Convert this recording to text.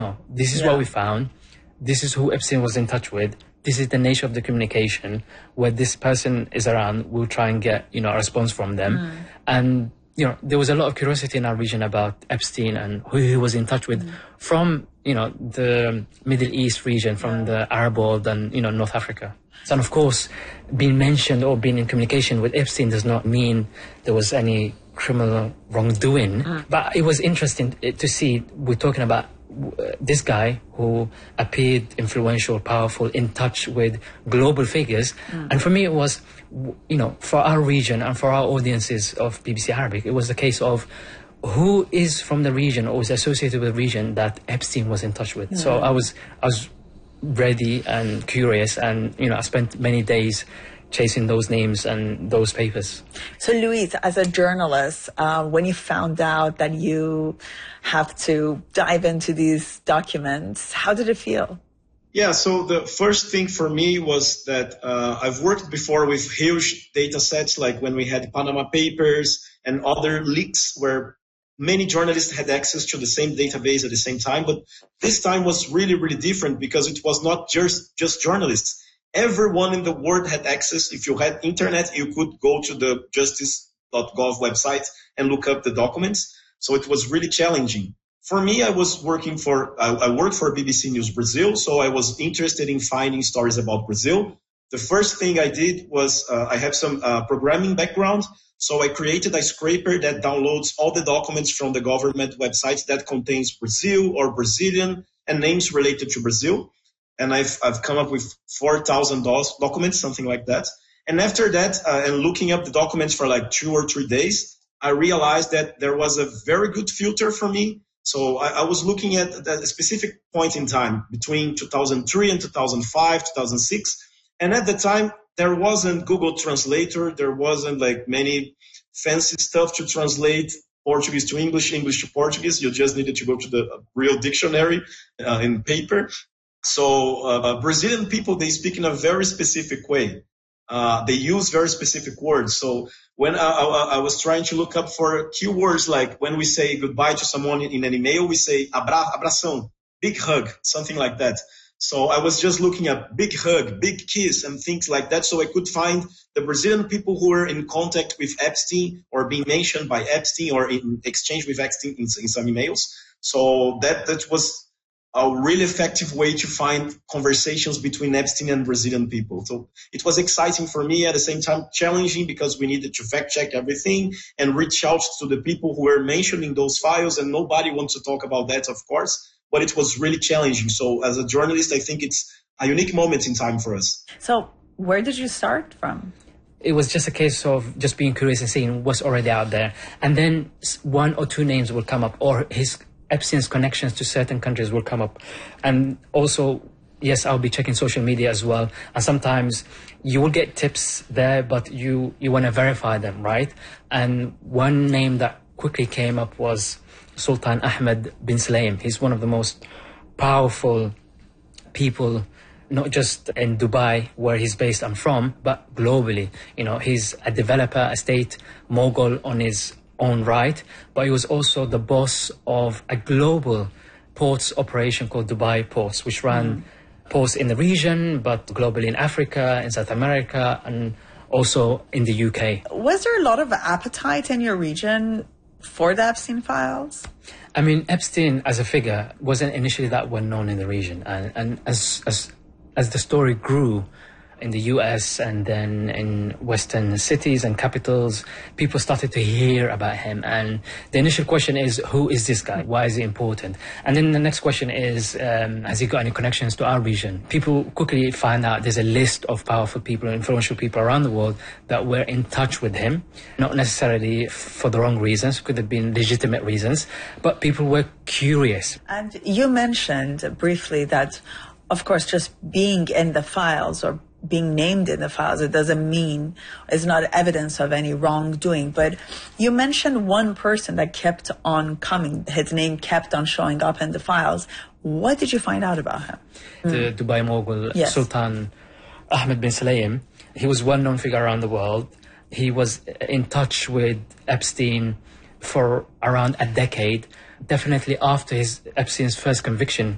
no, this is what we found. This is who Epstein was in touch with. This is the nature of the communication. Where this person is around, we'll try and get, a response from them. And, there was a lot of curiosity in our region about Epstein and who he was in touch with from, the Middle East region, from the Arab world and, North Africa. And of course, being mentioned or being in communication with Epstein does not mean there was any criminal wrongdoing. But it was interesting to see, we're talking about this guy who appeared influential, powerful, in touch with global figures. And for me, it was, for our region and for our audiences of BBC Arabic, it was the case of who is from the region or is associated with the region that Epstein was in touch with. So I was ready and curious, and, I spent many days chasing those names and those papers. So, Luis, as a journalist, when you found out that you have to dive into these documents, how did it feel? Yeah, so the first thing for me was that I've worked before with huge data sets, like when we had Panama Papers and other leaks where many journalists had access to the same database at the same time. But this time was really, really different because it was not just journalists. Everyone in the world had access. If you had internet, you could go to the justice.gov website and look up the documents. So it was really challenging. For me, I worked for BBC News Brazil, so I was interested in finding stories about Brazil. The first thing I did was I have some programming background, so I created a scraper that downloads all the documents from the government websites that contains Brazil or Brazilian and names related to Brazil. And I've come up with 4,000 documents, something like that. And after that, and looking up the documents for like 2 or 3 days, I realized that there was a very good filter for me. So I was looking at a specific point in time between 2003 and 2005, 2006. And at the time, there wasn't Google Translator. There wasn't like many fancy stuff to translate Portuguese to English, English to Portuguese. You just needed to go to the real dictionary in paper. So Brazilian people, they speak in a very specific way. They use very specific words. So when I was trying to look up for keywords, like when we say goodbye to someone in an email, we say abração, big hug, something like that. So I was just looking at big hug, big kiss, and things like that. So I could find the Brazilian people who were in contact with Epstein or being mentioned by Epstein or in exchange with Epstein in some emails. So that was a really effective way to find conversations between Epstein and Brazilian people. So it was exciting for me, at the same time challenging, because we needed to fact check everything and reach out to the people who were mentioned in those files, and nobody wants to talk about that, of course, but it was really challenging. So as a journalist, I think it's a unique moment in time for us. So where did you start from? It was just a case of just being curious and seeing what's already out there. And then 1 or 2 names will come up, or Epstein's connections to certain countries will come up. And also, yes, I'll be checking social media as well. And sometimes you will get tips there, but you want to verify them, right? And one name that quickly came up was Sultan Ahmed bin Sulaim. He's one of the most powerful people, not just in Dubai, where he's based and from, but globally. He's a developer, a state mogul on his own right, but he was also the boss of a global ports operation called Dubai Ports, which ran ports in the region, but globally in Africa, in South America, and also in the UK. Was there a lot of appetite in your region for the Epstein files? I mean, Epstein as a figure wasn't initially that well known in the region, and as the story grew in the US and then in Western cities and capitals, people started to hear about him. And the initial question is, who is this guy? Why is he important? And then the next question is, has he got any connections to our region? People quickly find out there's a list of powerful people, influential people around the world that were in touch with him, not necessarily for the wrong reasons, could have been legitimate reasons, but people were curious. And you mentioned briefly that, of course, just being in the files or being named in the files, it doesn't mean it's not evidence of any wrongdoing. But you mentioned one person that kept on coming. His name kept on showing up in the files. What did you find out about him? The Dubai mogul, yes. Sultan Ahmed bin Sulaim. He was a well-known figure around the world. He was in touch with Epstein for around a decade. Definitely after Epstein's first conviction